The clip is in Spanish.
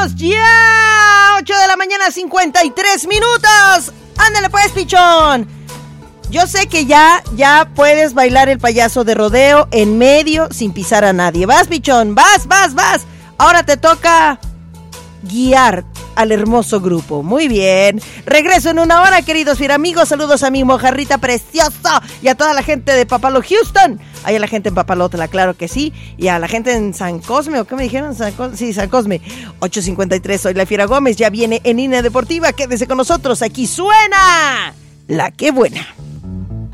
¡Vámonos ya! 8 de la mañana, 53 minutos. Ándale pues, pichón. Yo sé que ya puedes bailar el payaso de rodeo en medio sin pisar a nadie. Vas, pichón, vas. Ahora te toca guiar al hermoso grupo. Muy bien. Regreso en una hora, queridos amigos. Saludos a mi mojarrita preciosa y a toda la gente de Papalo, Houston. Hay a la gente en Papalotla, claro que sí. Y a la gente en San Cosme, ¿o qué me dijeron? Sí, San Cosme. 8:53, soy la Fiera Gómez. Ya viene en Línea Deportiva. Quédese con nosotros. Aquí suena La Qué Buena.